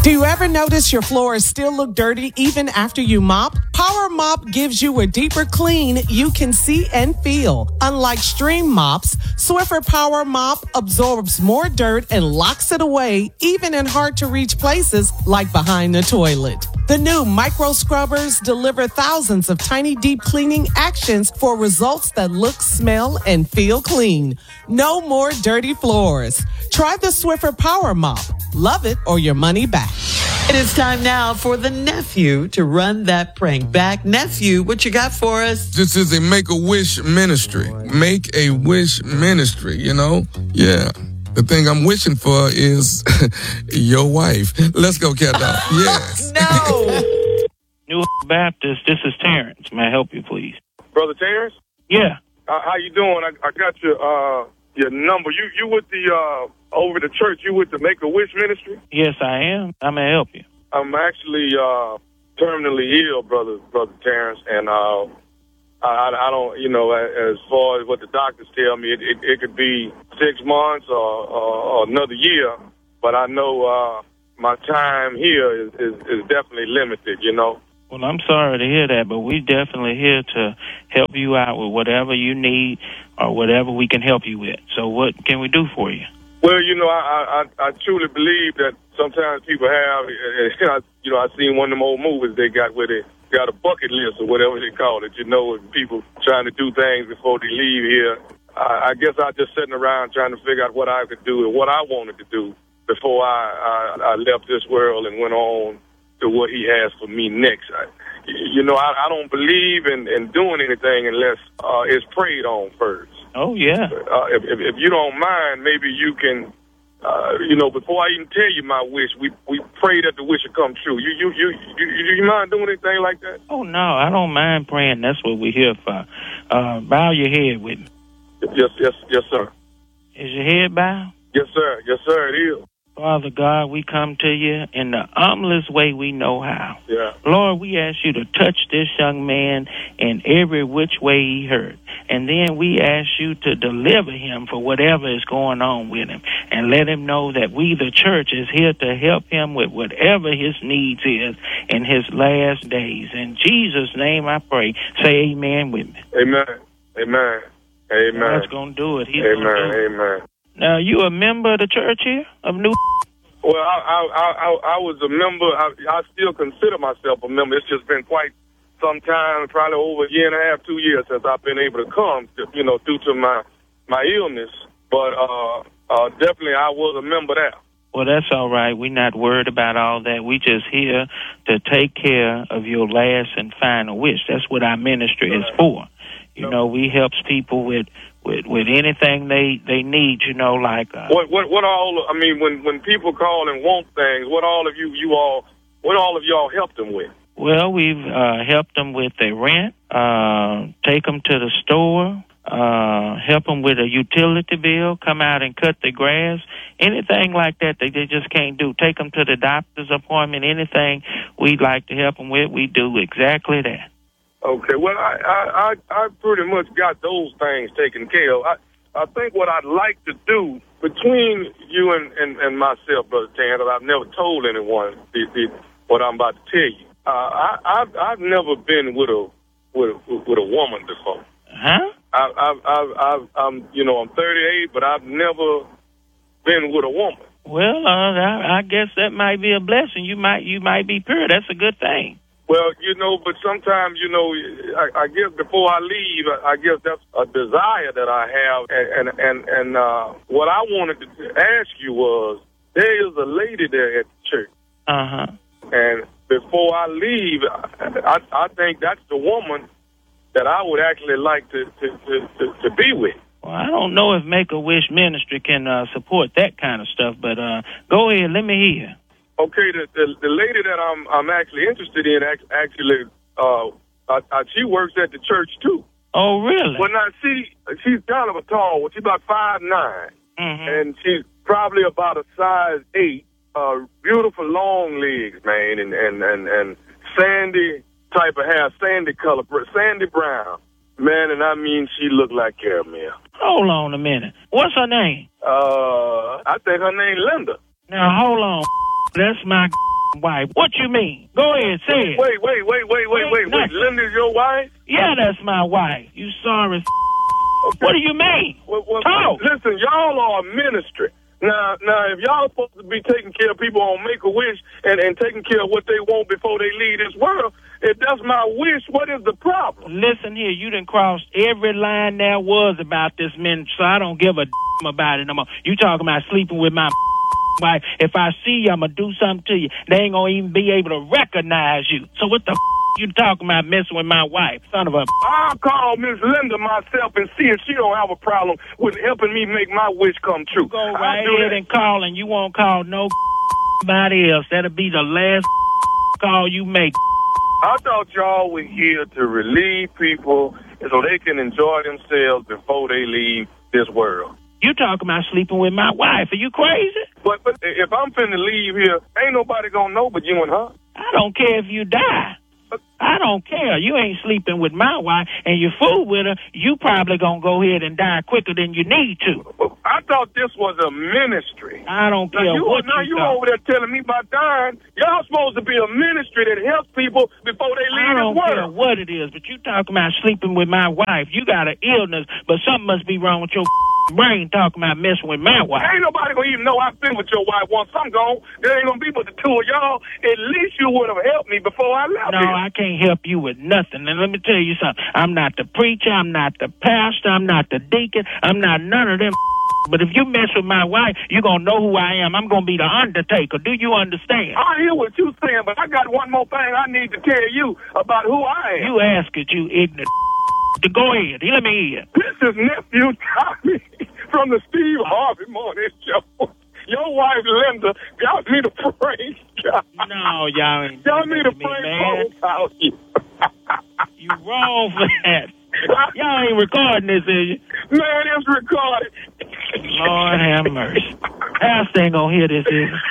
Do you ever notice your floors still look dirty even after you mop? Power Mop gives you a deeper clean you can see and feel. Unlike Stream mops, Swiffer Power Mop absorbs more dirt and locks it away, even in hard-to-reach places like behind the toilet. The new micro scrubbers deliver thousands of tiny deep cleaning actions for results that look, smell, and feel clean. No more dirty floors. Try the Swiffer Power Mop. Love it or your money back. It is time now for the nephew to run that prank back. Nephew, what you got for us? This is a Make-A-Wish ministry. Make-A-Wish ministry, you know? Yeah. The thing I'm wishing for is your wife. Let's go, cat dog. Yes. No. New Baptist, this is Terrence. May I help you, please? Brother Terrence? Yeah. How you doing? I got your number. You with the over the church? You with the Make-A-Wish ministry? Yes, I am. I may help you. I'm actually terminally ill, brother Terrence, and I don't, you know, as far as what the doctors tell me, it could be 6 months or another year, but I know my time here is definitely limited, you know. Well, I'm sorry to hear that, but we're definitely here to help you out with whatever you need or whatever we can help you with. So what can we do for you? Well, you know, I truly believe that sometimes people have, you know, I seen one of them old movies they got where they got a bucket list or whatever they call it, you know, and people trying to do things before they leave here. I guess I just sitting around trying to figure out what I could do and what I wanted to do before I left this world and went on to what he has for me next. You know, I don't believe in doing anything unless it's prayed on first. Oh, yeah. If you don't mind, maybe you can, you know, before I even tell you my wish, we pray that the wish will come true. You mind doing anything like that? Oh, no, I don't mind praying. That's what we're here for. Bow your head with me. Yes, sir. Is your head bowed? Yes, sir, it is. Father God, we come to you in the humblest way we know how. Yeah. Lord, we ask you to touch this young man in every which way he hurt. And then we ask you to deliver him for whatever is going on with him. And let him know that we, the church, is here to help him with whatever his needs is in his last days. In Jesus' name I pray. Say amen with me. Amen. God's going to do it. He's amen. Gonna do it. Amen. Now, you a member of the church here of New? Well, I was a member. I still consider myself a member. It's just been quite some time, probably over a year and a half, 2 years since I've been able to come, you know, due to my illness. But definitely I was a member there. Well, that's all right. We're not worried about all that. We just here to take care of your last and final wish. That's what our ministry is for. You know, we helps people with anything they need, you know, like what all, I mean, when people call and want things, what all of y'all help them with? Well, we've helped them with their rent, take them to the store, help them with a utility bill, come out and cut the grass, anything like that they just can't do. Take them to the doctor's appointment, anything we'd like to help them with, we do exactly that. Okay, well, I pretty much got those things taken care of. I think what I'd like to do between you and myself, Brother Tan, that I've never told anyone what I'm about to tell you. I've never been with a woman before. Huh? I'm 38, but I've never been with a woman. Well, I guess that might be a blessing. You might be pure. That's a good thing. Well, you know, but sometimes, you know, I guess before I leave, I guess that's a desire that I have. And what I wanted to ask you was, there is a lady there at the church. Uh-huh. And before I leave, I think that's the woman that I would actually like to be with. Well, I don't know if Make-A-Wish Ministry can support that kind of stuff, but go ahead, let me hear. Okay, the lady that I'm actually interested in actually she works at the church too. Oh, really? Well, now she's kind of a tall one. She's about 5'9", and she's probably about a size 8. Beautiful long legs, man, and sandy type of hair, sandy color, sandy brown, man. And I mean, she looked like caramel. Hold on a minute. What's her name? I think her name Linda. Now hold on. That's my wife. What you mean? Go ahead, say it. Wait. Linda's your wife? Yeah, that's my wife. You sorry. Okay. What do you mean? Talk. Listen, y'all are a ministry. Now, if y'all supposed to be taking care of people on Make-A-Wish and taking care of what they want before they leave this world, if that's my wish, what is the problem? Listen here, you done crossed every line there was about this ministry, so I don't give a about it no more. You talking about sleeping with my wife. If I see you, I'm going to do something to you. They ain't going to even be able to recognize you. So what the you talking about messing with my wife? Son of a... I'll call Miss Linda myself and see if she don't have a problem with helping me make my wish come true. Go right ahead and call, and you won't call nobody else. That'll be the last call you make. I thought y'all were here to relieve people so they can enjoy themselves before they leave this world. You talking about sleeping with my wife. Are you crazy? But if I'm finna leave here, ain't nobody gonna know but you and her. I don't care if you die. I don't care. You ain't sleeping with my wife and you fool with her, you probably gonna go ahead and die quicker than you need to. I thought this was a ministry. I don't care what you over there telling me about dying. Y'all supposed to be a ministry that helps people before they leave this world. I don't care what it is, but you talking about sleeping with my wife. You got an illness, but something must be wrong with your brain talking about messing with my wife. Ain't nobody gonna even know I've been with your wife once I'm gone. There ain't gonna be but the two of y'all. At least you would have helped me before I left No, here. I can't help you with nothing. And let me tell you something. I'm not the preacher. I'm not the pastor. I'm not the deacon. I'm not none of them. But if you mess with my wife, you're going to know who I am. I'm going to be the undertaker. Do you understand? I hear what you're saying, but I got one more thing I need to tell you about who I am. You ask it, you ignorant. Go ahead. Let me hear. This is nephew Tommy from the Steve Harvey Morning Show. Your wife Linda got me to prank. No, y'all ain't. Y'all need to prank about you. You wrong for that. Y'all ain't recording this, is you? Man, it's recorded. Lord have mercy. Pastor ain't gonna hear this, is he?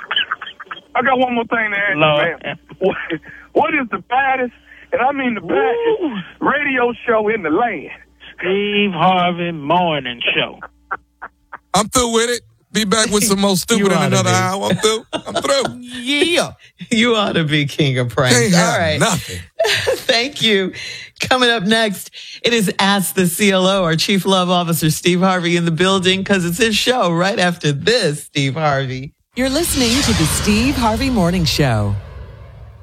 I got one more thing to ask you, man. What is the baddest, and I mean the baddest, radio show in the land? Steve Harvey Morning Show. I'm through with it. Be back with some more stupid in another hour. I'm through. Yeah. You ought to be king of pranks. Can't have All right. nothing. Thank you. Coming up next, it is Ask the CLO, our Chief Love Officer, Steve Harvey, in the building because it's his show right after this, Steve Harvey. You're listening to the Steve Harvey Morning Show.